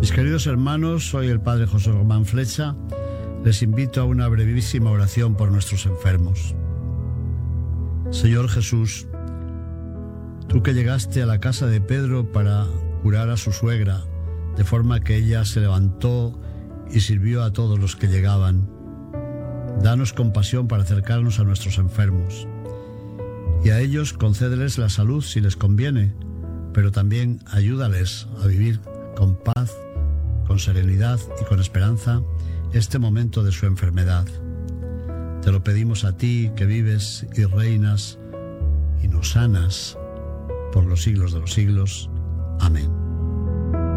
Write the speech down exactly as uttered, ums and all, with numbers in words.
Mis queridos hermanos, soy el Padre José Román Flecha. Les invito a una brevísima oración por nuestros enfermos. Señor Jesús, tú que llegaste a la casa de Pedro para curar a su suegra, de forma que ella se levantó y sirvió a todos los que llegaban, danos compasión para acercarnos a nuestros enfermos. Y a ellos concédeles la salud si les conviene, pero también ayúdales a vivir con paz, con serenidad y con esperanza este momento de su enfermedad. Te lo pedimos a ti, que vives y reinas y nos sanas por los siglos de los siglos. Amén.